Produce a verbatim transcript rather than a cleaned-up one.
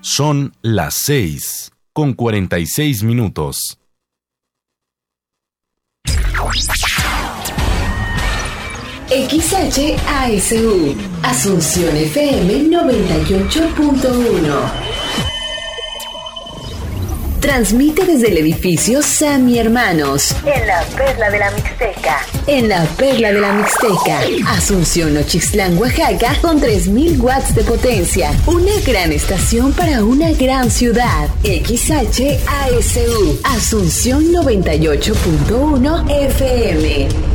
Son las seis con cuarenta y seis minutos. X H A S U, Asunción F M noventa y ocho punto uno. Transmite desde el edificio Sammy Hermanos, en la Perla de la Mixteca. En la Perla de la Mixteca, Asunción Nochixtlán, Oaxaca, con tres mil watts de potencia. Una gran estación para una gran ciudad. X H A S U, Asunción noventa y ocho punto uno F M.